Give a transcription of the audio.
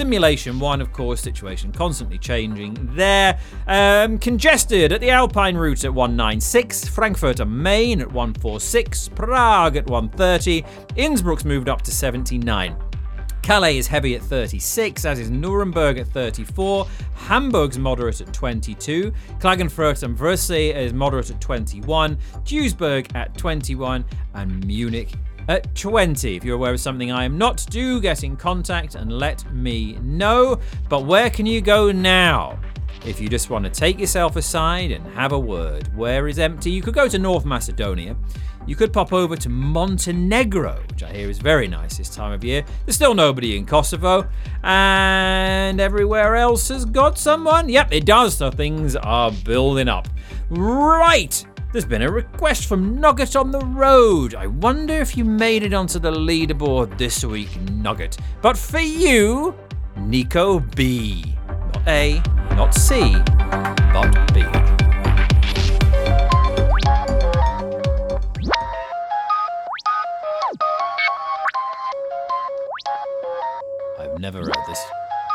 Simulation 1, of course, situation constantly changing there. Congested at the Alpine route at 196, Frankfurt am Main at 146, Prague at 130, Innsbruck's moved up to 79. Calais is heavy at 36, as is Nuremberg at 34, Hamburg's moderate at 22, Klagenfurt and Versailles is moderate at 21, Duisburg at 21, and Munich at 20. If you're aware of something I am not, do get in contact and let me know. But where can you go now? If you just want to take yourself aside and have a word, where is empty? You could go to North Macedonia. You could pop over to Montenegro, which I hear is very nice this time of year. There's still nobody in Kosovo. And everywhere else has got someone. Yep, it does, so things are building up. Right! There's been a request from Nugget on the Road. I wonder if you made it onto the leaderboard this week, Nugget. But for you, Nico B. Not A, not C, but B. I've never read this.